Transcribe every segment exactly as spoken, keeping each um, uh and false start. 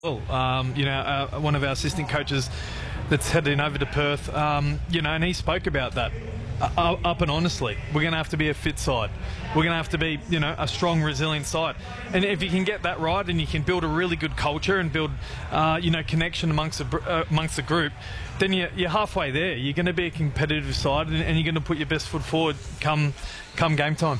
Well, um, you know, uh, one of our assistant coaches that's heading over to Perth, um, you know, and he spoke about that uh, up and honestly. We're going to have to be a fit side. We're going to have to be, you know, a strong, resilient side. And if you can get that right and you can build a really good culture and build, uh, you know, connection amongst the, uh, amongst the group, then you're, you're halfway there. You're going to be a competitive side and, and you're going to put your best foot forward come, come game time.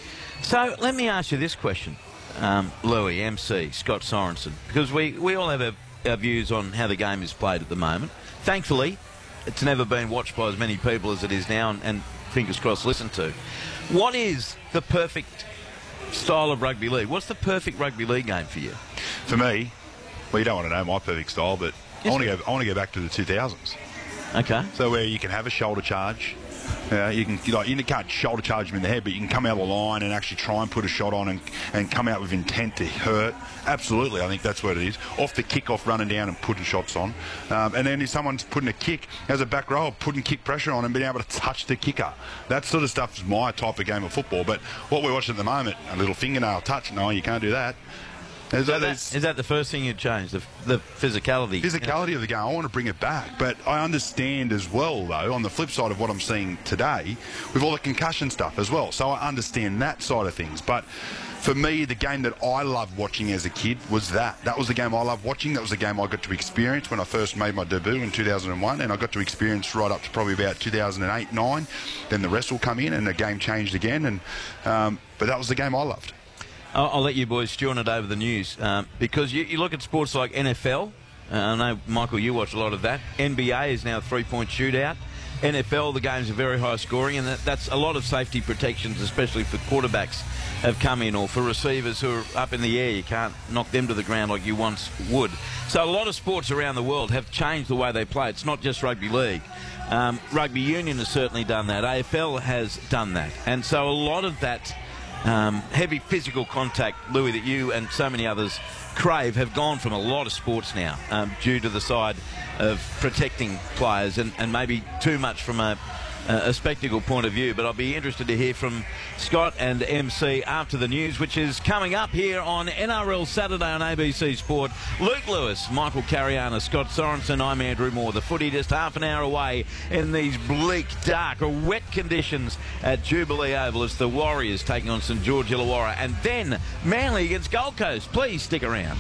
So let me ask you this question. Um, Louis, M C, Scott Sorensen, because we, we all have our, our views on how the game is played at the moment. Thankfully, it's never been watched by as many people as it is now, and, and fingers crossed listened to. What is the perfect style of rugby league? What's the perfect rugby league game for you? For me, well, you don't want to know my perfect style, but yes, I want to go. I want to go back to the two thousands. Okay. So where you can have a shoulder charge. Uh, you can like you can't shoulder charge them in the head, but you can come out of the line and actually try and put a shot on and, and come out with intent to hurt. Absolutely, I think that's what it is. Off the kick, off running down and putting shots on. Um, and then if someone's putting a kick as a back row, putting kick pressure on and being able to touch the kicker. That sort of stuff is my type of game of football. But what we're watching at the moment, a little fingernail touch, no, you can't do that. Is that, is, is that the first thing you'd change, the, the physicality? Physicality you know? of the game. I want to bring it back. But I understand as well, though, on the flip side of what I'm seeing today, with all the concussion stuff as well. So I understand that side of things. But for me, the game that I loved watching as a kid was that. That was the game I loved watching. That was the game I got to experience when I first made my debut in two thousand one. And I got to experience right up to probably about two thousand eight, nine. Then the rest will come in and the game changed again. And um, But that was the game I loved. I'll, I'll let you boys stew on it over the news um, because you, you look at sports like N F L. Uh, I know, Michael, you watch a lot of that. N B A is now a three-point shootout. N F L, the games are very high scoring, and that, that's a lot of safety protections, especially for quarterbacks, have come in, or for receivers who are up in the air. You can't knock them to the ground like you once would. So a lot of sports around the world have changed the way they play. It's not just rugby league. Um, rugby union has certainly done that. A F L has done that. And so a lot of that Um, heavy physical contact, Louis, that you and so many others crave have gone from a lot of sports now um, due to the side of protecting players and, and maybe too much from a, a spectacle point of view. But I'll be interested to hear from Scott and M C after the news, which is coming up here on N R L Saturday on A B C Sport. Luke Lewis, Michael Cariana, Scott Sorensen, I'm Andrew Moore. The footy just half an hour away in these bleak, dark, or wet conditions at Jubilee Oval as the Warriors taking on St George Illawarra, and then Manly against Gold Coast. Please stick around.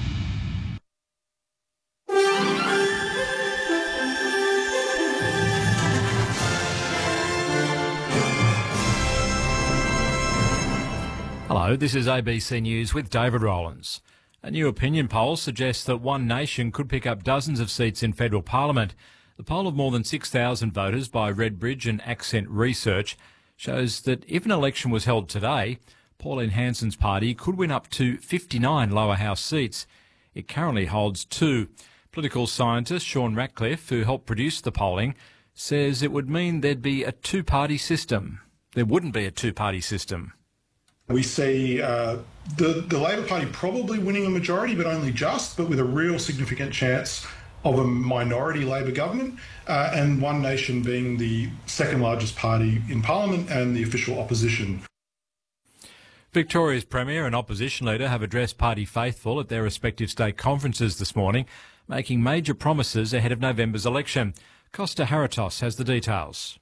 Hello, this is A B C News with David Rowlands. A new opinion poll suggests that One Nation could pick up dozens of seats in federal parliament. The poll of more than six thousand voters by Redbridge and Accent Research shows that if an election was held today, Pauline Hanson's party could win up to fifty-nine lower house seats. It currently holds two. Political scientist Sean Ratcliffe, who helped produce the polling, says it would mean there'd be a two-party system. There wouldn't be a two-party system. We see uh, the, the Labor Party probably winning a majority, but only just, but with a real significant chance of a minority Labor government, uh, and One Nation being the second largest party in Parliament and the official opposition. Victoria's Premier and Opposition Leader have addressed party faithful at their respective state conferences this morning, making major promises ahead of November's election. Costa Haratos has the details.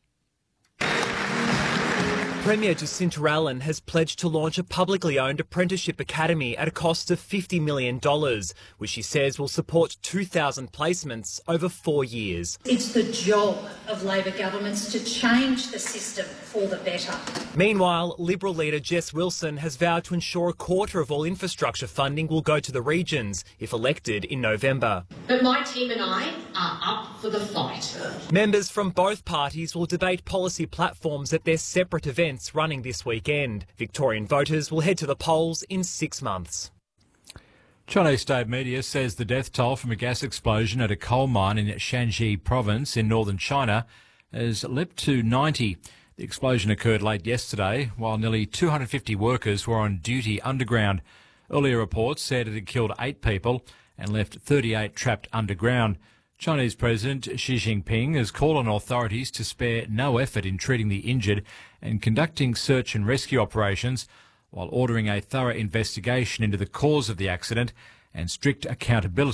Premier Jacinta Allen has pledged to launch a publicly owned apprenticeship academy at a cost of fifty million dollars, which she says will support two thousand placements over four years. It's the job of Labor governments to change the system for the better. Meanwhile, Liberal leader Jess Wilson has vowed to ensure a quarter of all infrastructure funding will go to the regions if elected in November. But my team and I are up for the fight. Members from both parties will debate policy platforms at their separate events running this weekend. Victorian voters will head to the polls in six months. Chinese state media says the death toll from a gas explosion at a coal mine in Shanxi province in northern China has leapt to ninety. The explosion occurred late yesterday while nearly two hundred fifty workers were on duty underground. Earlier reports said it had killed eight people and left thirty-eight trapped underground. Chinese President Xi Jinping has called on authorities to spare no effort in treating the injured and conducting search and rescue operations, while ordering a thorough investigation into the cause of the accident and strict accountability